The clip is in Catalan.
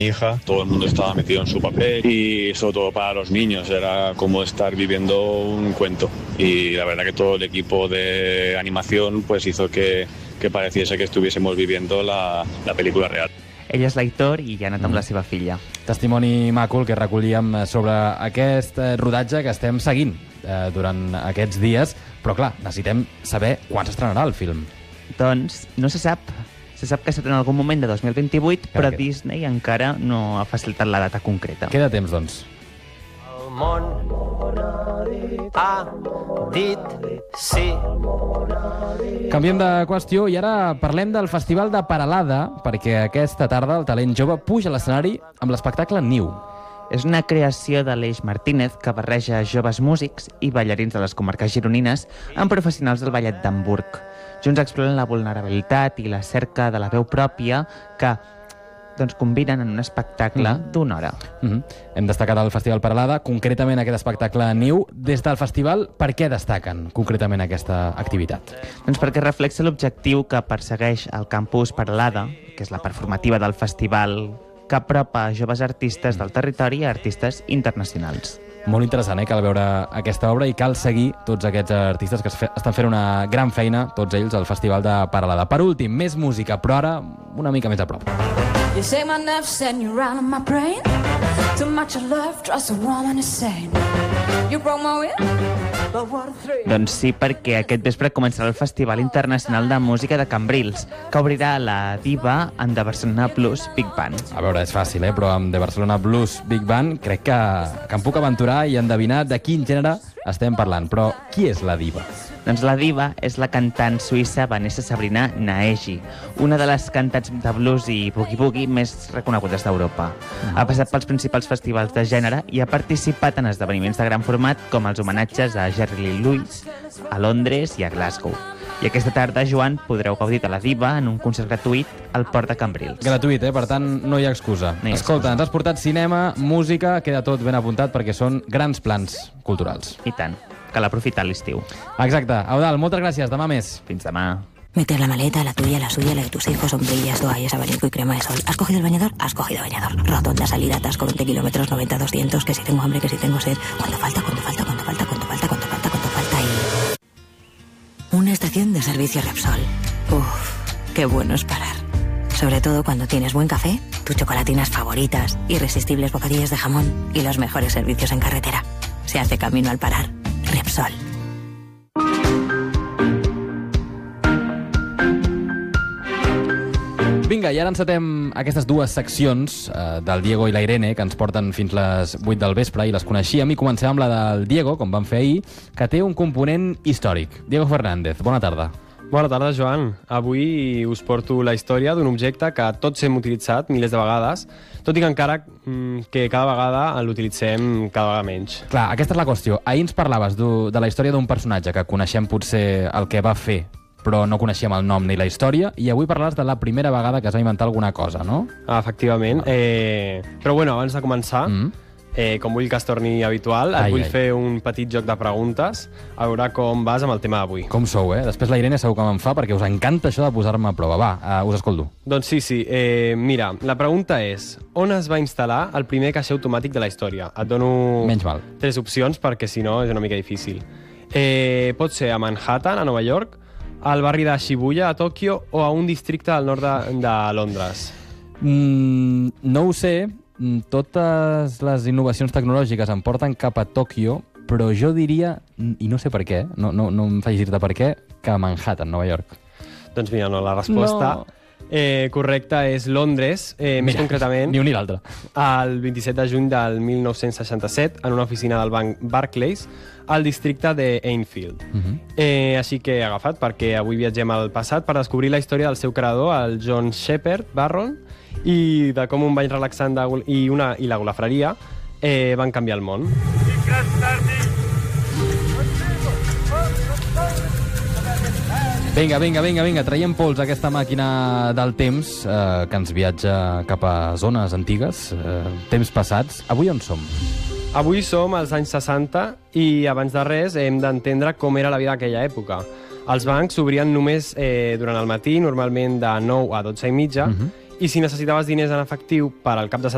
hija, todo el mundo estaba metido en su papel y sobre todo para los niños era como estar viviendo un cuento, y la verdad que todo el equipo de animación pues hizo que pareciese que estuviésemos viviendo la película real. Ell és l'Aitor i hi ha anat amb la seva filla. Testimoni maco el que recollíem sobre aquest rodatge que estem seguint durant aquests dies, però clar, necessitem saber quan s'estrenarà el film. Doncs no se sap. Se sap que serà en algun moment de 2028, però Disney encara no ha facilitat la data concreta. Queda temps, doncs. El món ha dit sí. Canviem de qüestió i ara parlem del Festival de Peralada, perquè aquesta tarda el talent jove puja a l'escenari amb l'espectacle Niu. És una creació de l'Eix Martínez que barreja joves músics i ballarins de les comarques gironines amb professionals del ballet d'Hamburg. Junts exploren la vulnerabilitat i la cerca de la veu pròpia que combinen en un espectacle d'una hora. Hem destacat el Festival Peralada, concretament aquest espectacle Niu. Des del festival, per què destaquen concretament aquesta activitat? Doncs perquè reflexa l'objectiu que persegueix el campus Peralada, que és la part formativa del festival, que apropa joves artistes del territori a artistes internacionals. Molt interessant, cal veure aquesta obra i cal seguir tots aquests artistes que estan fent una gran feina, tots ells, al Festival de Peralada. Per últim, més música, però ara una mica més a prop. You say my nerves and you're out of my brain. Too much of love drives a woman insane. You broke my will, but what a thrill. Doncs sí, perquè aquest vespre començarà el Festival Internacional de Música de Cambrils, que obrirà la diva en The Barcelona Blues Big Band. A veure, és fàcil, però amb The Barcelona Blues Big Band crec que em puc aventurar i endevinar de quin gènere estem parlant. Però qui és la diva? Doncs la diva és la cantant suïssa Vanessa Sabrina Naegi, una de les cantants de blues i boogie-boogie més reconegudes d'Europa. Ha passat pels principals festivals de gènere i ha participat en esdeveniments de gran format com els homenatges a Jerry Lee Lewis, a Londres i a Glasgow. I aquesta tarda, Joan, podreu gaudir de la diva en un concert gratuït al Port de Cambrils. Gratuït, per tant, no hi ha excusa. Escolta, ens has portat cinema, música, queda tot ben apuntat perquè són grans plans culturals. I tant. Cal aprofitar l'estiu. Exacte. Eudald, moltes gràcies. Demà més. Fins demà. Meter la maleta, la tuya, la suya, la de tus hijos, sombrillas, toallas, abanico y crema de sol. ¿Has cogido el bañador? Has cogido bañador. Rotonda, salida, atasco, 20 kilómetros, 90, 200, que si tengo hambre, que si tengo sed. ¿Cuánto falta? ¿Cuánto falta? ¿Cuánto falta? ¿Cuánto falta? ¿Cuánto falta? ¿Cuánto falta? Y... una estación de servicio Repsol. Uf, qué bueno es parar. Sobre todo cuando tienes buen café, tus chocolatinas favoritas, irresistibles bocadillas de jamón y los mejores servicios en carretera. Se hace camino al parar. Repsol. Vinga, i ara encetem aquestes dues seccions del Diego i la Irene, que ens porten fins les 8 del vespre, i les coneixíem, i comencem amb la del Diego, com vam fer ahir, que té un component històric. Diego Fernández, bona tarda. Bona tarda, Joan. Avui us porto la història d'un objecte que tots hem utilitzat milers de vegades, tot i que encara que cada vegada l'utilitzem cada vegada menys. Clar, aquesta és la qüestió. Ahir ens parlaves de la història d'un personatge que coneixem potser el que va fer, però no coneixíem el nom ni la història, i avui parlaràs de la primera vegada que es va inventar alguna cosa, no? Efectivament. Però bueno, abans de començar, com vull que es torni habitual, et vull fer un petit joc de preguntes, a veure com vas amb el tema d'avui. Com sou, Després la Irene segur que me'n fa, perquè us encanta això de posar-me a prova. Va, us escolto. Doncs sí. Mira, la pregunta és, on es va instal·lar el primer caixer automàtic de la història? Et dono menys mal 3 opcions, perquè si no és una mica difícil. Pot ser a Manhattan, a Nova York, al barri de Shibuya, a Tòquio, o a un districte al nord de Londres? No ho sé. Totes les innovacions tecnològiques em porten cap a Tòquio, però jo diria, i no sé per què, no em faig dir-te per què, que a Manhattan, Nova York. Doncs mira, no, la resposta correcta és Londres, més concretament... Ni un ni l'altre. El 27 de juny del 1967, en una oficina del banc Barclays, al districte de Enfield. Així que he agafat, perquè avui viatgem al passat per descobrir la història del seu creador, el John Shepard Barron, i de com un bany relaxant i la golafreria van canviar el món. Vinga, traiem pols a aquesta màquina del temps que ens viatja cap a zones antigues, temps passats. Avui on som? Avui som als anys 60 i abans de res hem d'entendre com era la vida d'aquella època. Els bancs s'obrien només durant el matí, normalment de 9 a 12 i mitja, i si necessitaves diners en efectiu per al cap de setmana